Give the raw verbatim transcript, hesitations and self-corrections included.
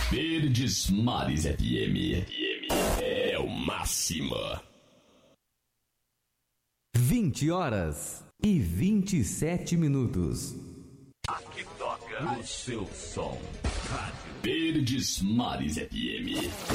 Verdes Mares F M. É o máximo. vinte horas e vinte e sete minutos. Aqui toca o seu som. Rádio Verdes Mares F M.